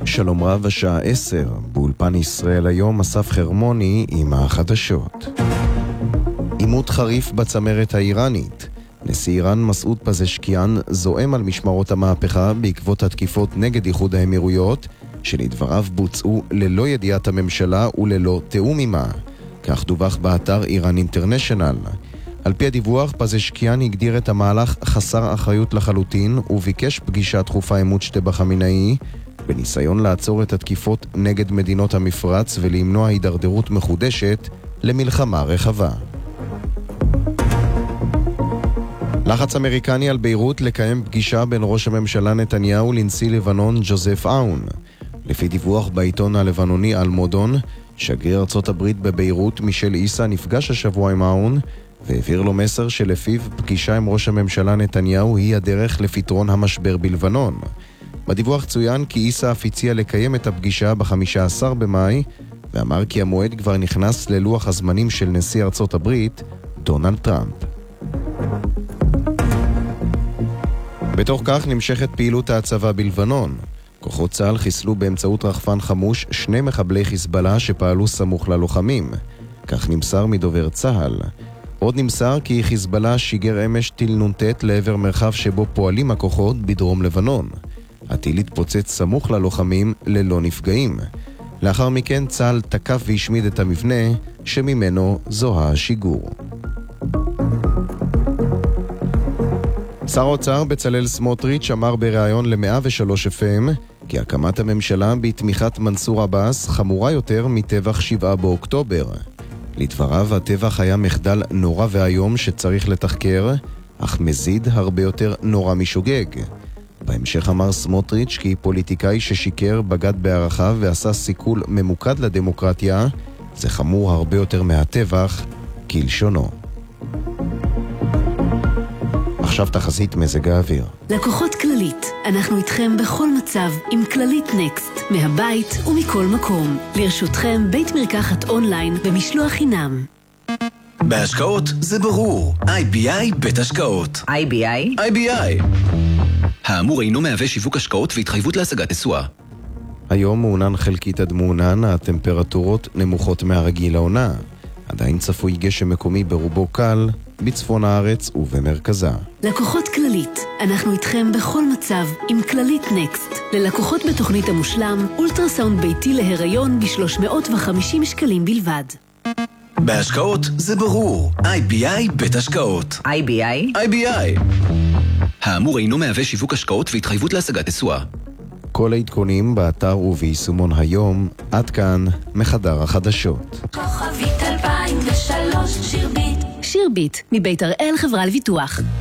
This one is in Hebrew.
שלום רב, השעה 10, באולפן ישראל היום אסף חרמוני עם החדשות. עימות חריף בצמרת האיראנית. נשיא איראן מסעוד פזשקיאן זועם על משמרות המהפכה בעקבות התקיפות נגד איחוד האמירויות, שלדבריו בוצעו ללא ידיעת הממשלה וללא תיאום עימה. כך דווח באתר איראן אינטרנשיונל. על פי הדיווח, פזשקיאן הגדיר את המהלך חסר אחריות לחלוטין וביקש פגישה דחופה עם מוג'תבא חמינאי בניסיון לעצור את התקיפות נגד מדינות המפרץ ולמנוע הידרדרות מחודשת למלחמה רחבה. לחץ אמריקני על ביירות לקיים פגישה בין ראש הממשלה נתניהו לנשיא לבנון ג'וזף אאון. לפי דיווח בעיתון הלבנוני אל-מודון, שגריר ארצות הברית בביירות מישל איסה נפגש השבוע עם אאון והעביר לו מסר שלפיו פגישה עם ראש הממשלה נתניהו היא הדרך לפתרון המשבר בלבנון. בדיווח צוין כי איסה אף הציע לקיים את הפגישה ב-15 במאי ואמר כי המועד כבר נכנס ללוח הזמנים של נשיא ארצות הברית דונלד טראמפ. בתוך כך נמשכת פעילות הצבא בלבנון. כוחות צה"ל חיסלו באמצעות רחפן חמוש 2 מחבלי חיזבאללה שפעלו סמוך ללוחמים. כך נמסר מדובר צה"ל. עוד נמסר כי חיזבאללה שיגר אמש טיל נ"ט לעבר מרחב שבו פועלים הכוחות בדרום לבנון. הטיל התפוצץ סמוך ללוחמים ללא נפגעים. לאחר מכן צה"ל תקף והשמיד את המבנה שממנו זוהה השיגור. שר האוצר בצלאל סמוטריץ' אמר בריאיון ל-103 FM כי הקמת הממשלה בתמיכת מנסור עבאס חמורה יותר מטבח 7 באוקטובר. לדבריו, הטבח היה מחדל נורא והיום שצריך לתחקר, אך מזיד הרבה יותר נורא משוגג. בהמשך אמר סמוטריץ' כי פוליטיקאי ששיקר, בגד בערכיו ועשה סיכול ממוקד לדמוקרטיה, זה חמור הרבה יותר מהטבח, כלשונו. עכשיו תחזית מזג האוויר. לקוחות כללית, אנחנו איתכם בכל מצב עם כללית נקסט, מהבית ומכל מקום. לרשותכם בית מרקחת אונליין במשלוח חינם. בהשקעות זה ברור. IBI בית השקעות. IBI. האמור אינו מהווה שיווק השקעות והתחייבות להשגת תשואה. היום מעונן חלקית עד מעונן, הטמפרטורות נמוכות מהרגיל לעונה. עדיין צפוי גשם מקומי ברובו קל, בצפון הארץ ובמרכזה. לקוחות כללית, אנחנו איתכם בכל מצב עם כללית נקסט. ללקוחות בתוכנית המושלם, אולטרסאונד ביתי להיריון ב-350 שקלים בלבד. בהשקעות זה ברור. IBI בית השקעות. IBI. האמור אינו מהווה שיווק השקעות והתחייבות להשגת תשואה. כל העדכונים באתר וביישומון היום. עד כאן מחדר החדשות. כוכבית 2003 שירביט מבית הראל חברה לביטוח.